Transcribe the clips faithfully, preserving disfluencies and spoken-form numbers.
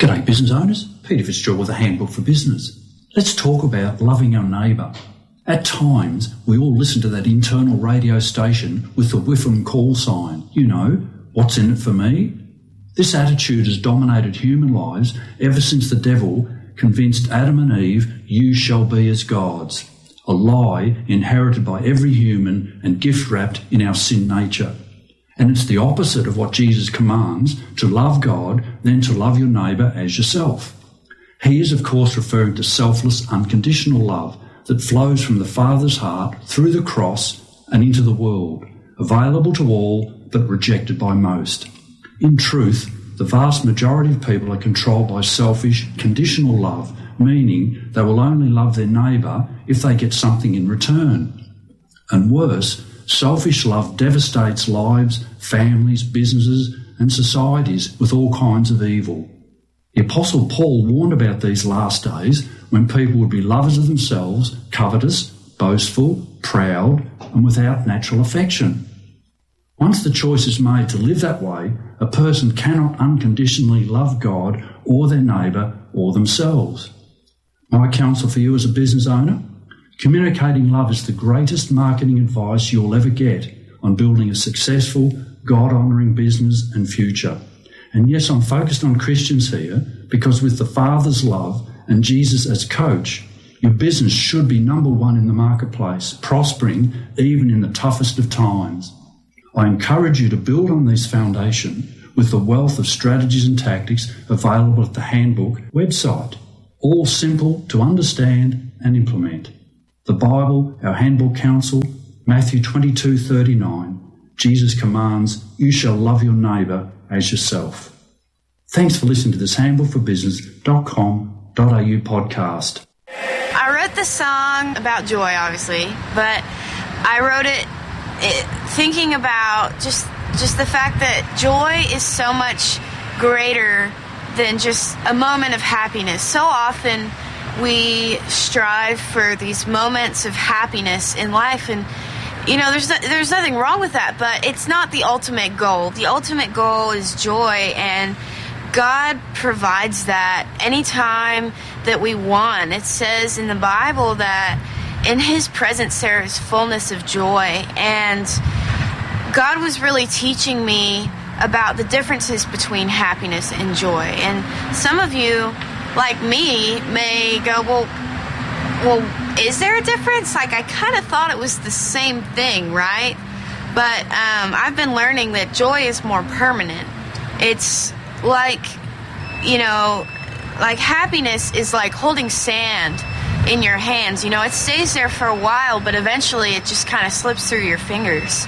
G'day business owners, Peter Fitzgerald with a Handbook for Business. Let's talk about loving our neighbour. At times, we all listen to that internal radio station with the Whiffam call sign. You know, what's in it for me? This attitude has dominated human lives ever since the devil convinced Adam and Eve, you shall be as gods. A lie inherited by every human and gift-wrapped in our sin nature. And it's the opposite of what Jesus commands, to love God, then to love your neighbour as yourself. He is, of course, referring to selfless, unconditional love that flows from the Father's heart through the cross and into the world, available to all but rejected by most. In truth, the vast majority of people are controlled by selfish, conditional love, meaning they will only love their neighbour if they get something in return. And worse, selfish love devastates lives, families, businesses and societies with all kinds of evil. The Apostle Paul warned about these last days when people would be lovers of themselves, covetous, boastful, proud and without natural affection. Once the choice is made to live that way, a person cannot unconditionally love God or their neighbour or themselves. My counsel for you as a business owner? Communicating love is the greatest marketing advice you'll ever get on building a successful, God-honouring business and future. And yes, I'm focused on Christians here because with the Father's love and Jesus as coach, your business should be number one in the marketplace, prospering even in the toughest of times. I encourage you to build on this foundation with the wealth of strategies and tactics available at the Handbook website, all simple to understand and implement. The Bible, our Handbook counsel, Matthew twenty-two thirty-nine, Jesus commands, you shall love your neighbour as yourself. Thanks for listening to this handbook for business dot com dot a u podcast. I wrote the song about joy, obviously, but I wrote it, it thinking about just just the fact that joy is so much greater than just a moment of happiness. So often we strive for these moments of happiness in life, and you know, there's no, there's nothing wrong with that, but it's not the ultimate goal. The ultimate goal is joy, and God provides that anytime that we want. It says in the Bible that in His presence there is fullness of joy, and God was really teaching me about the differences between happiness and joy. And some of you, like me, may go, well, well, is there a difference? Like, I kind of thought it was the same thing, right? But um, I've been learning that joy is more permanent. It's like, you know, like happiness is like holding sand in your hands. You know, it stays there for a while, but eventually it just kind of slips through your fingers.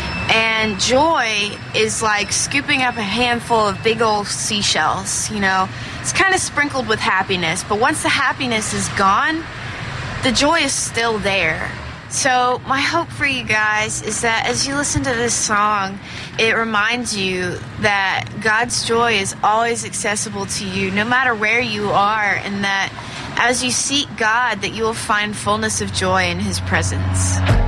And joy is like scooping up a handful of big old seashells, you know. It's kind of sprinkled with happiness, but once the happiness is gone, the joy is still there. So my hope for you guys is that as you listen to this song, it reminds you that God's joy is always accessible to you, no matter where you are, and that as you seek God, that you will find fullness of joy in His presence.